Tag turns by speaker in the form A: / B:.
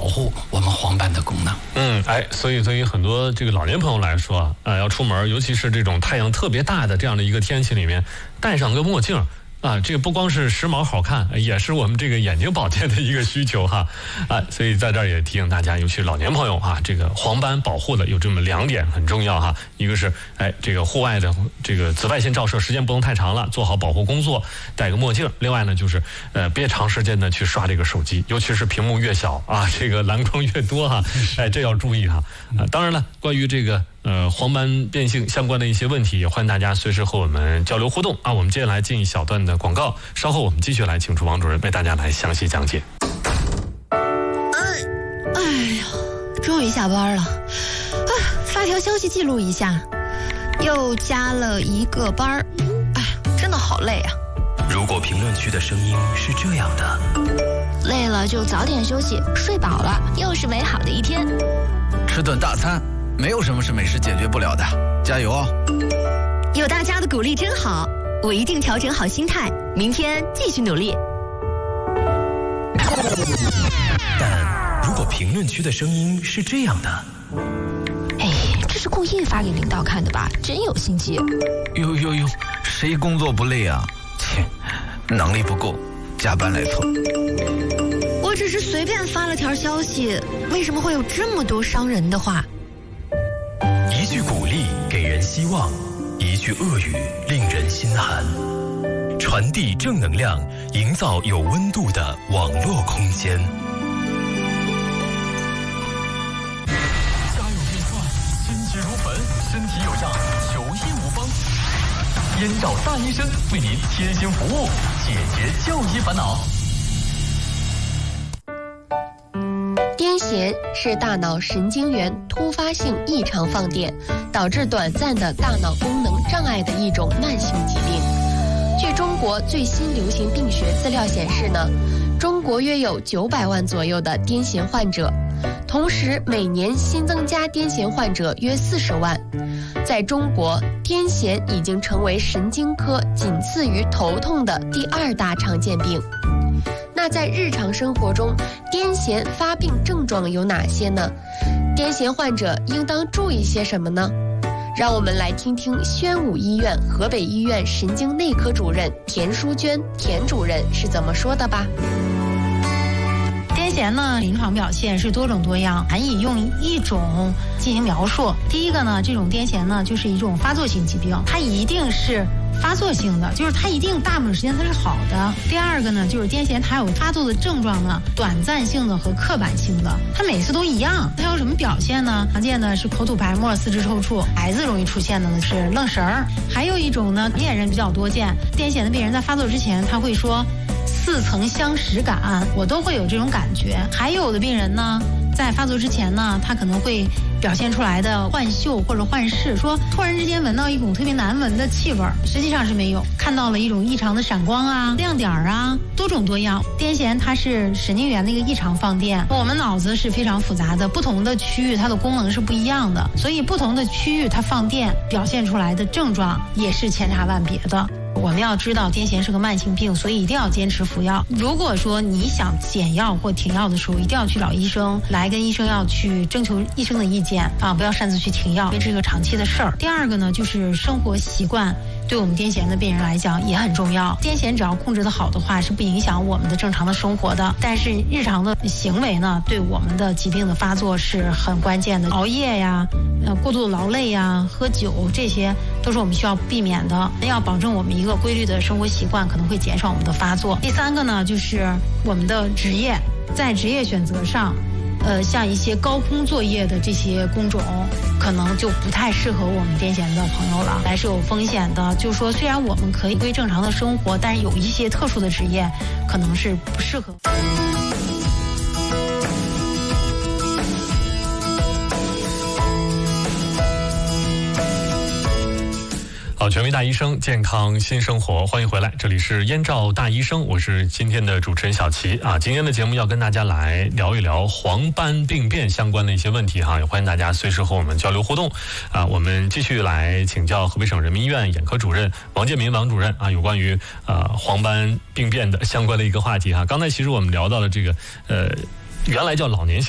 A: 护我们黄斑的功能。
B: 所以对于很多这个老年朋友来说，要出门，尤其是这种太阳特别大的这样的一个天气里面，戴上个墨镜。这个不光是时髦好看，也是我们这个眼睛保健的一个需求哈，所以在这儿也提醒大家，尤其是老年朋友这个黄斑保护的有这么2点很重要哈，一个是这个户外的这个紫外线照射时间不能太长了，做好保护工作，戴个墨镜。另外呢，就是别长时间的去刷这个手机，尤其是屏幕越小这个蓝光越多哈，这要注意哈。当然了，关于这个黄斑变性相关的一些问题，也欢迎大家随时和我们交流互动我们接下来进一小段的广告，稍后我们继续来请出王主任为大家来详细讲解。
C: 哎呀，终于下班了发条消息记录一下，又加了1个班真的好累啊。
D: 如果评论区的声音是这样的，
C: 累了就早点休息，睡饱了又是美好的一天。
A: 吃顿大餐，没有什么是美食解决不了的，加油哦！
C: 有大家的鼓励真好，我一定调整好心态，明天继续努力。
D: 但如果评论区的声音是这样的，
C: 这是故意发给领导看的吧？真有心机。
A: 哟，谁工作不累啊？切，能力不够，加班来凑。
C: 我只是随便发了条消息，为什么会有这么多伤人的话？
D: 一句鼓励给人希望，一句恶语令人心寒。传递正能量，营造有温度的网络空间。
E: 家有变幻，心急如焚，身体有恙，求医无方。燕赵大医生为您贴心服务，解决就医烦恼。
F: 癫痫是大脑神经元突发性异常放电，导致短暂的大脑功能障碍的一种慢性疾病。据中国最新流行病学资料显示呢，中国约有900万左右的癫痫患者，同时每年新增加癫痫患者约40万。在中国，癫痫已经成为神经科仅次于头痛的第2大常见病。那在日常生活中，癫痫发病症状有哪些呢？癫痫患者应当注意些什么呢？让我们来听听宣武医院河北医院神经内科主任田淑娟田主任是怎么说的吧。
G: 癫痫呢，临床表现是多种多样，难以用一种进行描述。第一个呢，这种癫痫呢就是一种发作性疾病，它一定是发作性的，就是它一定大部分时间它是好的。第二个呢，就是癫痫它有发作的症状呢，短暂性的和刻板性的，它每次都一样。它有什么表现呢？常见的是口吐白沫、四肢抽搐，孩子容易出现的呢是愣神儿。还有一种呢，成年人比较多见，癫痫的病人在发作之前他会说似曾相识感，我都会有这种感觉。还有的病人呢，在发作之前呢，他可能会表现出来的幻嗅或者幻视，说突然之间闻到一股特别难闻的气味，实际上是没有，看到了一种异常的闪光啊、亮点啊，多种多样。癫痫它是神经元的一个异常放电，我们脑子是非常复杂的，不同的区域它的功能是不一样的，所以不同的区域它放电表现出来的症状也是千差万别的。我们要知道癫痫是个慢性病，所以一定要坚持服药。如果说你想减药或停药的时候，一定要去找医生，来跟医生要去征求医生的意见不要擅自去停药，因为这是个长期的事儿。第二个呢，就是生活习惯对我们癫痫的病人来讲也很重要。癫痫只要控制得好的话，是不影响我们的正常的生活的。但是日常的行为呢，对我们的疾病的发作是很关键的。熬夜呀、过度的劳累呀、喝酒，这些都是我们需要避免的。要保证我们一个规律的生活习惯，可能会减少我们的发作。第三个呢，就是我们的职业，在职业选择上，像一些高空作业的这些工种，可能就不太适合我们癫痫的朋友了，还是有风险的。就是说，虽然我们可以归正常的生活，但是有一些特殊的职业可能是不适合。
B: 好，权威大医生，健康新生活，欢迎回来，这里是燕赵大医生，我是今天的主持人小齐今天的节目要跟大家来聊一聊黄斑病变相关的一些问题也欢迎大家随时和我们交流互动我们继续来请教河北省人民医院眼科主任王建民王主任有关于黄斑病变的相关的一个话题刚才其实我们聊到了这个原来叫老年性